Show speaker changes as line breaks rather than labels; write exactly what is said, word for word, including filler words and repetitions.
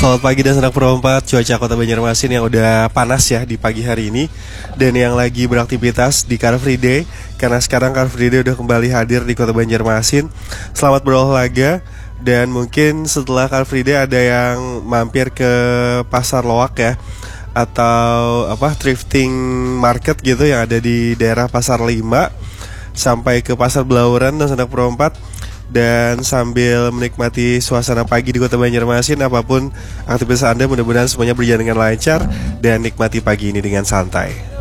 Selamat pagi dan sanak perempat cuaca kota Banjarmasin yang udah panas ya di pagi hari ini. Dan yang lagi beraktivitas di Car Free Day, karena sekarang Car Free Day udah kembali hadir di kota Banjarmasin. Selamat berolahraga. Dan mungkin setelah Car Free Day ada yang mampir ke Pasar Loak ya, atau apa thrifting market gitu yang ada di daerah Pasar Lima sampai ke Pasar Belauran dan sanak perempat. Dan sambil menikmati suasana pagi di kota Banjarmasin, apapun aktivitas Anda mudah-mudahan semuanya berjalan dengan lancar dan nikmati pagi ini dengan santai.